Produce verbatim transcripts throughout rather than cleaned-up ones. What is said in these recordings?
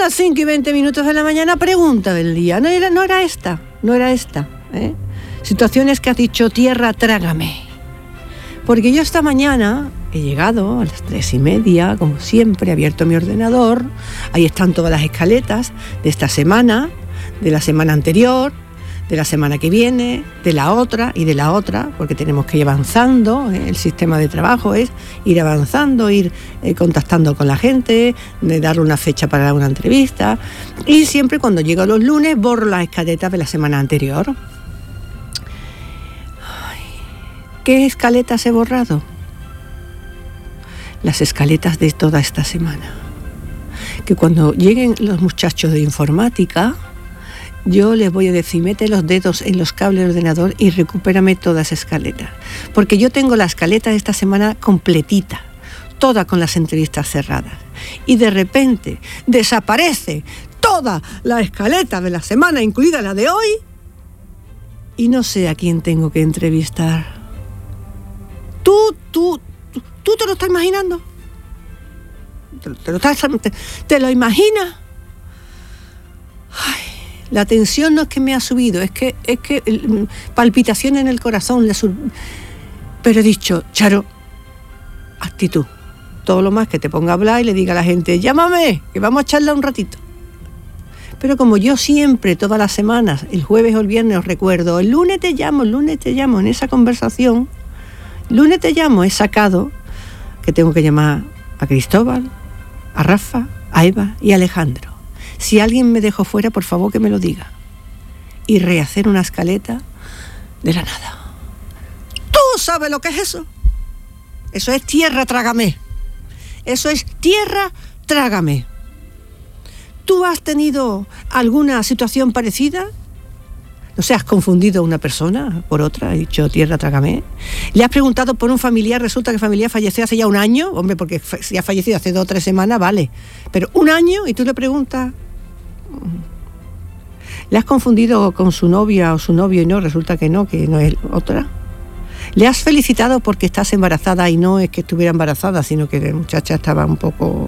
las cinco y veinte minutos de la mañana, pregunta del día. No era, no era esta, no era esta. ¿eh? Situaciones que has dicho, tierra, trágame. Porque yo esta mañana he llegado a las tres y media, como siempre, he abierto mi ordenador. Ahí están todas las escaletas de esta semana, de la semana anterior, de la semana que viene, de la otra y de la otra, porque tenemos que ir avanzando. El sistema de trabajo es ir avanzando, ir eh, contactando con la gente, de darle una fecha para una entrevista. Y siempre cuando llego los lunes borro las escaletas de la semana anterior. Ay, ¿qué escaletas he borrado? Las escaletas de toda esta semana. Que cuando lleguen los muchachos de informática, yo les voy a decir, mete los dedos en los cables del ordenador y recupérame toda esa escaleta. Porque yo tengo la escaleta de esta semana completita, toda con las entrevistas cerradas. Y de repente desaparece toda la escaleta de la semana, incluida la de hoy, y no sé a quién tengo que entrevistar. Tú, tú, tú, ¿tú te lo estás imaginando? ¿Te, te, lo, estás, te, te lo imaginas? Ay. La tensión no es que me ha subido, es que, es que palpitación en el corazón. Pero he dicho, Charo, actitud. Todo lo más que te ponga a hablar y le diga a la gente, llámame, que vamos a charlar un ratito. Pero como yo siempre, todas las semanas, el jueves o el viernes os recuerdo, el lunes te llamo, el lunes te llamo, en esa conversación, el lunes te llamo, he sacado que tengo que llamar a Cristóbal, a Rafa, a Eva y a Alejandro. Si alguien me dejó fuera, por favor que me lo diga. Y rehacer una escaleta de la nada. ¿Tú sabes lo que es eso? Eso es tierra, trágame. Eso es tierra, trágame. ¿Tú has tenido alguna situación parecida? ¿No se has confundido una persona por otra? He dicho tierra, trágame. ¿Le has preguntado por un familiar? Resulta que el familiar falleció hace ya un año. Hombre, porque si ha fallecido hace dos o tres semanas, vale. Pero un año y tú le preguntas... ¿Le has confundido con su novia o su novio y no? Resulta que no, que no es otra. ¿Le has felicitado porque estás embarazada y no es que estuviera embarazada, sino que la muchacha estaba un poco...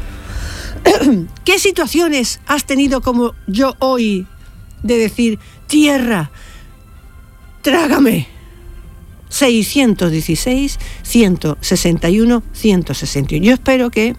¿Qué situaciones has tenido como yo hoy de decir, tierra, trágame? seiscientos dieciséis, ciento sesenta y uno, ciento sesenta y uno. Yo espero que,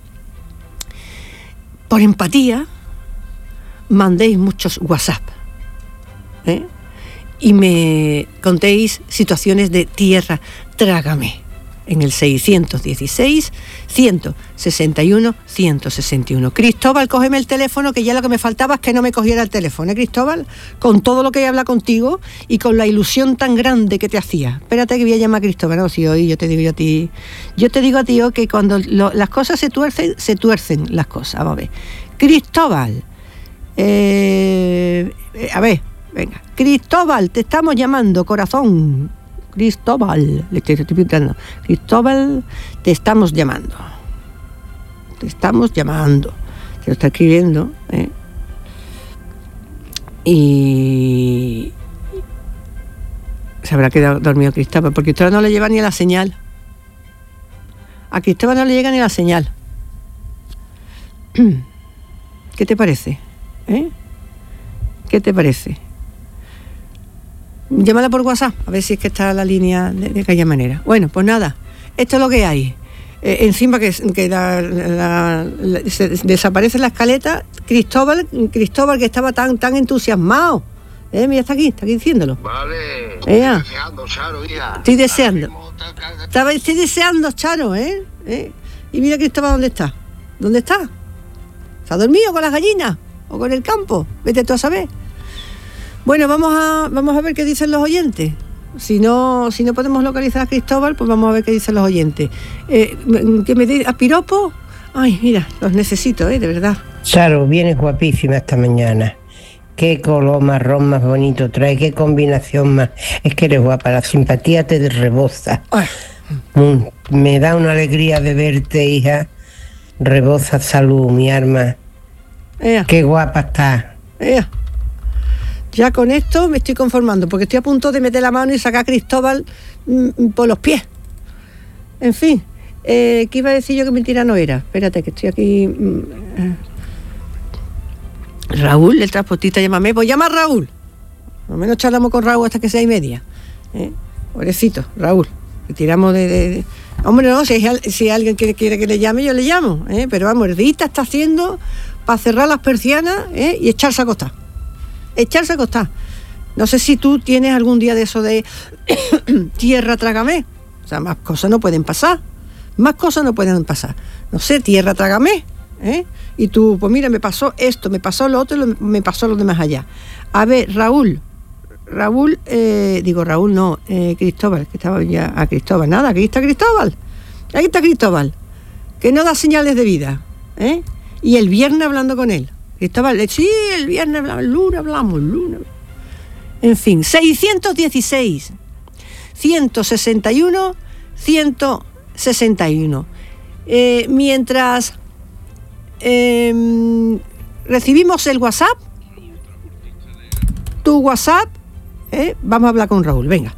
por empatía, mandéis muchos WhatsApp, ¿eh? Y me contéis situaciones de tierra, trágame, en el seiscientos dieciséis, ciento sesenta y uno, ciento sesenta y uno. Cristóbal, cógeme el teléfono, que ya lo que me faltaba es que no me cogiera el teléfono, ¿eh, Cristóbal? Con todo lo que he hablado contigo y con la ilusión tan grande que te hacía. Espérate que voy a llamar a Cristóbal. No, si hoy yo te digo yo a ti, yo te digo a ti oh, que cuando lo, las cosas se tuercen, se tuercen las cosas. Vamos a ver. Cristóbal, eh, eh, a ver, venga. Cristóbal, te estamos llamando, corazón. Cristóbal, le estoy repitiendo. Cristóbal, te estamos llamando. Te estamos llamando. Te lo está escribiendo, ¿eh? Y se habrá quedado dormido Cristóbal, porque Cristóbal no le lleva ni a la señal. A Cristóbal no le llega ni a la señal. ¿Qué te parece? ¿Eh? ¿Qué te parece? Llámala por WhatsApp, a ver si es que está la línea de, de aquella manera. Bueno, pues nada, esto es lo que hay. Eh, encima que, que la, la, la, se, desaparece la escaleta, Cristóbal, Cristóbal que estaba tan, tan entusiasmado. Eh, mira, está aquí, está aquí diciéndolo. Vale, estoy eh, deseando, Charo, hija. Estoy deseando. Estaba, estoy deseando, Charo, ¿eh? ¿eh? Y mira Cristóbal, ¿dónde está? ¿Dónde está? ¿Se ha dormido con las gallinas? ¿O con el campo? Vete tú a saber. Bueno, vamos a, vamos a ver qué dicen los oyentes. Si no, si no podemos localizar a Cristóbal, pues vamos a ver qué dicen los oyentes. Eh, ¿Que me dé a piropo? Ay, mira, los necesito, ¿eh? De verdad. Charo, vienes guapísima esta mañana. Qué color marrón más bonito trae, qué combinación más. Es que eres guapa, la simpatía te reboza. Mm, me da una alegría de verte, hija. Reboza salud, mi arma. Ea. Qué guapa estás. Ea. Ya con esto me estoy conformando, porque estoy a punto de meter la mano y sacar a Cristóbal mm, por los pies. En fin, eh, ¿qué iba a decir yo que mentira no era? Espérate, que estoy aquí... Mm, Raúl, el transportista, llámame, pues llama a Raúl. Por lo menos charlamos con Raúl hasta que sea y media. ¿Eh? Pobrecito, Raúl. Que tiramos de, de, de... Hombre, no, si, hay, si alguien quiere, quiere que le llame, yo le llamo. ¿eh? Pero vamos, el día está haciendo para cerrar las persianas ¿eh? y echarse a acostar. Echarse a acostar. No sé si tú tienes algún día de eso de tierra, trágame. O sea, más cosas no pueden pasar. Más cosas no pueden pasar. No sé, tierra, trágame. ¿eh? Y tú, pues mira, me pasó esto, me pasó lo otro, lo, me pasó lo de más allá. A ver, Raúl, Raúl, eh, digo Raúl, no, eh, Cristóbal, que estaba ya a Cristóbal, nada, aquí está Cristóbal, aquí está Cristóbal, que no da señales de vida, ¿eh? Y el viernes hablando con él, Cristóbal, sí, el viernes hablamos, el lunes hablamos, el lunes. En fin, seiscientos dieciséis, ciento sesenta y uno, ciento sesenta y uno. Eh, mientras eh, recibimos el WhatsApp, tu WhatsApp, ¿eh? Vamos a hablar con Raúl, venga.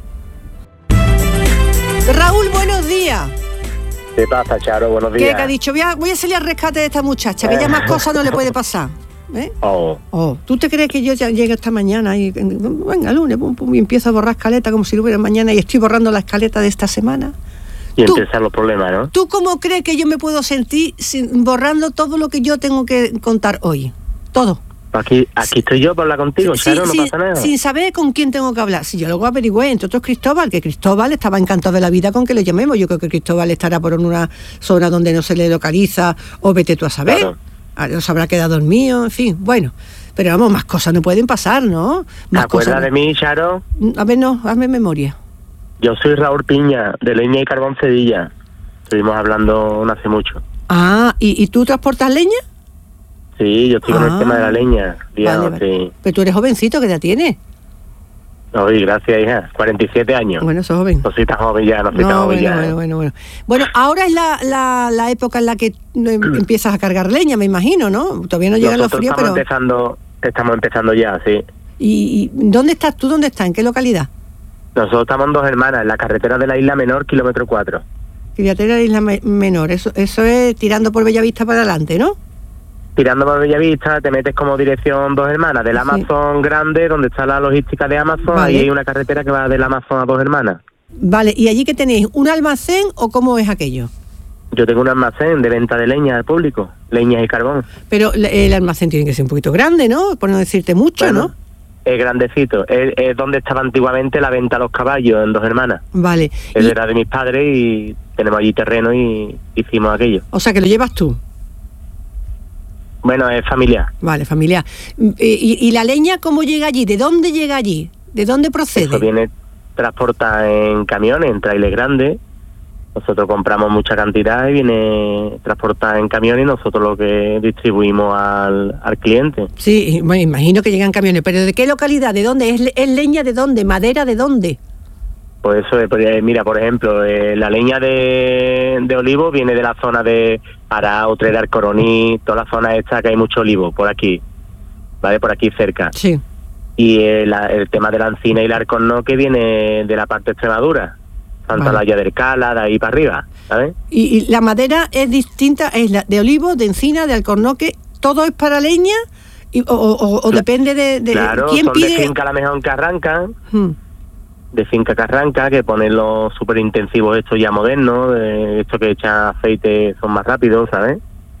Raúl, buenos días. ¿Qué pasa, Charo? Buenos días. ¿Qué, que ha dicho? Voy a, voy a salir al rescate de esta muchacha, que ya más cosas no le puede pasar. ¿eh? Oh. Oh, ¿tú te crees que yo ya llegue esta mañana y venga, lunes, pum, pum, y empiezo a borrar escaleta como si lo hubiera mañana y estoy borrando la escaleta de esta semana? Y empiezan los problemas, ¿no? ¿Tú cómo crees que yo me puedo sentir sin, borrando todo lo que yo tengo que contar hoy? Todo. Aquí, aquí estoy yo para hablar contigo, sí, Charo, no sí, pasa nada. Sin saber con quién tengo que hablar. Si yo luego averigüé, entre otros Cristóbal, que Cristóbal estaba encantado de la vida con que le llamemos. Yo creo que Cristóbal estará por una zona donde no se le localiza, o vete tú a saber. Claro. Ahora se habrá quedado dormido, en fin, bueno. Pero vamos, más cosas no pueden pasar, ¿no? Más ¿Te acuerdas cosas... de mí, Charo? A ver, no, hazme memoria. Yo soy Raúl Piña, de Leña y Carbón Sevilla. Estuvimos hablando no hace mucho. Ah, ¿y, y tú transportas leña? Sí, yo estoy ah, con el tema de la leña. Digamos, vale, vale. Sí. Pero tú eres jovencito, ¿qué edad tienes? Ay, gracias, hija. cuarenta y siete años. Bueno, sos joven. No soy tan joven ya, no soy no, tan joven bueno, ya. Bueno, bueno, bueno. Bueno, ahora es la, la, la época en la que empiezas a cargar leña, me imagino, ¿no? Todavía no llegan los fríos, estamos pero... Empezando, estamos empezando ya, sí. ¿Y, y dónde estás tú? ¿Dónde estás? ¿En qué localidad? Nosotros estamos en Dos Hermanas, en la carretera de la Isla Menor, kilómetro cuatro. Carretera de la Isla Menor, eso, eso es tirando por Bellavista para adelante, ¿no? Tirando por Bellavista, te metes como dirección Dos Hermanas, del Amazon sí. grande, donde está la logística de Amazon, vale. Ahí hay una carretera que va del Amazon a Dos Hermanas. Vale, ¿y allí qué tenéis? ¿Un almacén o cómo es aquello? Yo tengo un almacén de venta de leña al público, leña y carbón. Pero el almacén tiene que ser un poquito grande, ¿no? Por no decirte mucho, bueno, ¿no? Es grandecito, es, es donde estaba antiguamente la venta a los caballos en Dos Hermanas. Vale. Él y... era de mis padres y tenemos allí terreno y hicimos aquello. O sea, que lo llevas tú. Bueno, es familiar. Vale, familiar. ¿Y, y la leña cómo llega allí? ¿De dónde llega allí? ¿De dónde procede? Eso viene transportada en camiones, en trailers grandes. Nosotros compramos mucha cantidad y viene transportada en camiones y nosotros lo que distribuimos al, al cliente. Sí, bueno, imagino que llegan camiones. ¿Pero de qué localidad? ¿De dónde? ¿Es, es leña de dónde? ¿Madera de dónde? Pues eso, pues, mira, por ejemplo, eh, la leña de, de olivo viene de la zona de Arao, Trera, Coroní, toda la zona esta que hay mucho olivo, por aquí, ¿vale? Por aquí cerca. Sí. Y eh, la, el tema de la encina y el alcornoque viene de la parte de Extremadura, Santa Laia del Cala, de ahí para arriba, ¿sabes? ¿Y, y la madera es distinta? ¿Es la de olivo, de encina, de alcornoque? ¿Todo es para leña? Y, o, o, o depende de, de claro, quién son pide... de finca a la mejor que arrancan. Hmm. De finca que arranca, que ponen los súper intensivos estos ya modernos, de estos que echan aceite son más rápidos, ¿sabes?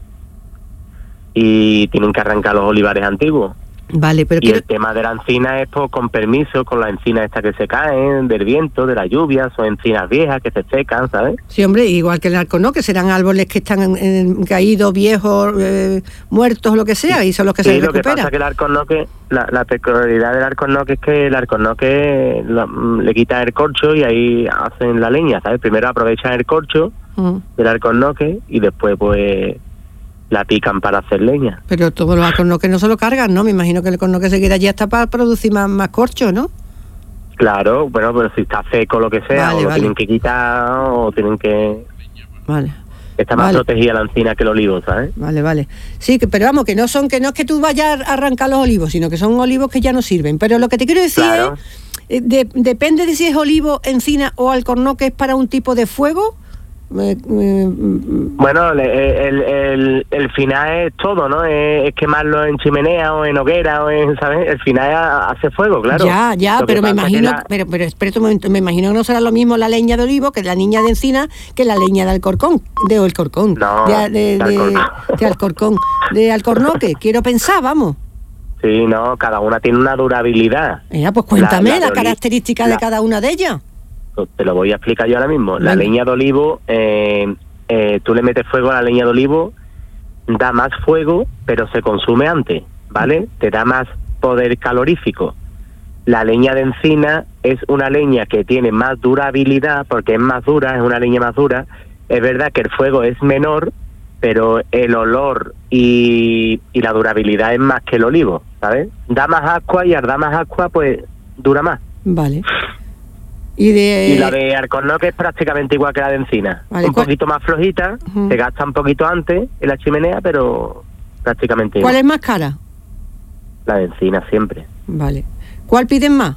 Y tienen que arrancar los olivares antiguos. Vale, pero y quiero... el tema de la encina es pues, con permiso, con las encinas estas que se caen, del viento, de la lluvia, son encinas viejas que se secan, ¿sabes? Sí, hombre, igual que el alcornoque, que serán árboles que están en, en, caídos, viejos, eh, muertos, lo que sea, sí. Y son los que sí, se recuperan. Sí, lo que pasa es que el alcornoque, la, la peculiaridad del alcornoque es que el alcornoque lo, le quitan el corcho y ahí hacen la leña, ¿sabes? Primero aprovechan el corcho uh-huh. del alcornoque y después pues... la pican para hacer leña. Pero todos los alcornoques no se lo cargan, ¿no? Me imagino que el alcornoque se queda allí hasta para producir más, más corcho, ¿no? Claro, bueno, pero si está seco lo que sea, vale, o lo vale. tienen que quitar o tienen que... Vale. Está más vale. protegida la encina que el olivo, ¿sabes? Vale, vale. Sí, que, pero vamos, que no son que no es que tú vayas a arrancar los olivos, sino que son olivos que ya no sirven. Pero lo que te quiero decir claro. es, de, depende de si es olivo, encina o alcornoque, es para un tipo de fuego. Eh, eh, Bueno, el, el, el, el final es todo, ¿no? Es, es quemarlo en chimenea o en hoguera o en, ¿sabes? El final es hace fuego, claro. Ya, ya, Lo que pero me pasa es que imagino, la- pero, pero espera un momento, me imagino que no será lo mismo la leña de olivo que la leña de encina que la leña de alcorcón, de Alcorcón, No, de, de, de de- Alcorcón. de Alcorcón, de Alcornoque, quiero pensar, vamos. Sí, no, cada una tiene una durabilidad. Mira, pues cuéntame La- las la de oli- características la- de cada una de ellas. Te lo voy a explicar yo ahora mismo. La Venga. leña de olivo, eh, eh, tú le metes fuego a la leña de olivo, da más fuego, pero se consume antes, ¿vale? Te da más poder calorífico. La leña de encina es una leña que tiene más durabilidad, porque es más dura, es una leña más dura. Es verdad que el fuego es menor, pero el olor y, y la durabilidad es más que el olivo, ¿sabes? Da más ascua y al dar más ascua, pues dura más. Vale. Y de... Y la de alcornoque es prácticamente igual que la de encina. Vale, un ¿cuál- poquito más flojita, Ujú. se gasta un poquito antes en la chimenea, pero prácticamente ¿Cuál igual. es más cara? La de encina siempre. Vale. ¿Cuál piden más?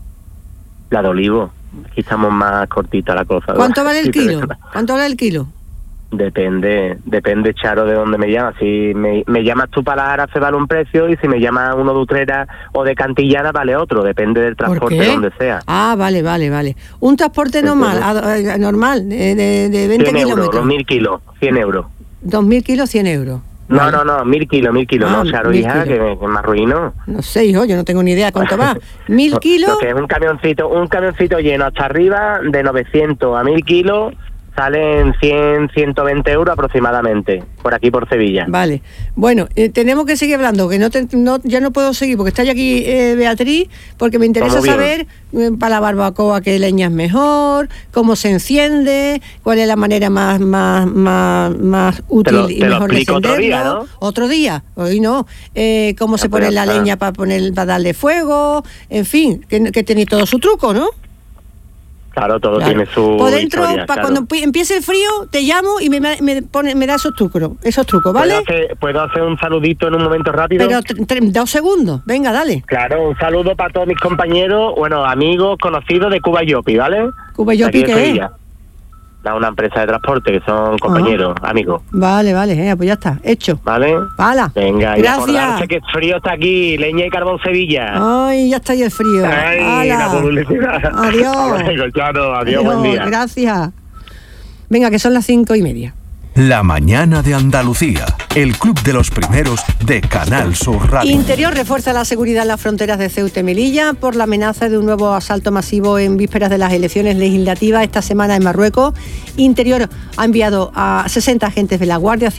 La de olivo. Aquí estamos más cortita la cosa. ¿Cuánto vale el Sí, kilo? pero- ¿Cuánto vale el kilo? Depende, depende, Charo, de dónde me llamas. Si me, me llamas tú para la Jarafe vale un precio, y si me llamas uno de Utrera o de Cantillana vale otro, depende del ¿Por transporte qué? donde sea. Ah, vale, vale, vale. Un transporte normal, a- a- normal, de, de, de veinte cien euros, kilómetros. dos mil kilos, cien euros. Dos mil kilos, cien euros. No, Vale. no, no, mil kilos, mil kilos, Ah, no, Charo, mil hija, que, kilos. me- que me arruino. No sé, hijo, yo no tengo ni idea cuánto va. Mil Lo- kilos. Lo que es un camioncito, un camioncito lleno hasta arriba, de novecientos a mil kilos, salen cien, ciento veinte euros aproximadamente, por aquí por Sevilla. Vale. Bueno, eh, tenemos que seguir hablando, que no, te- no ya no puedo seguir porque está ya aquí eh, Beatriz, porque me interesa Vamos bien. saber eh, para la barbacoa qué leña es mejor, cómo se enciende, cuál es la manera más más más, más útil lo- y te lo mejor de explico otro día, encenderlo. ¿no? Otro día, hoy no. Eh, cómo Ya, se pone pues ya la está. leña para poner para darle fuego, en fin, que, que tiene todo su truco, ¿no? Claro, todo Claro. tiene su Por dentro, historia, para claro. cuando pi- empiece el frío, te llamo y me, me, pone, me da esos trucos, esos trucos, ¿vale? ¿Puedo hacer, ¿Puedo hacer un saludito en un momento rápido? Pero tre- tre- dos segundos, venga, dale. Claro, un saludo para todos mis compañeros, bueno, amigos, conocidos de Cuba Yopi, ¿vale? Cuba Yopi, Aquí de ¿qué es? Sevilla. Da una empresa de transporte que son compañeros, amigos, Vale, vale, eh, pues ya está, hecho. ¿vale? ¡Hala! Venga, y acordarse Gracias. que el frío está aquí, leña y carbón Sevilla. Ay, ya está ahí el frío. Ay, ¡Hala! la publicidad. Adiós. Hasta luego, Charo, adiós, buen día. Gracias. Venga, que son las cinco y media. La mañana de Andalucía, el club de los primeros de Canal Sur Radio. Interior refuerza la seguridad en las fronteras de Ceuta y Melilla por la amenaza de un nuevo asalto masivo en vísperas de las elecciones legislativas esta semana en Marruecos. Interior ha enviado a sesenta agentes de la Guardia Civil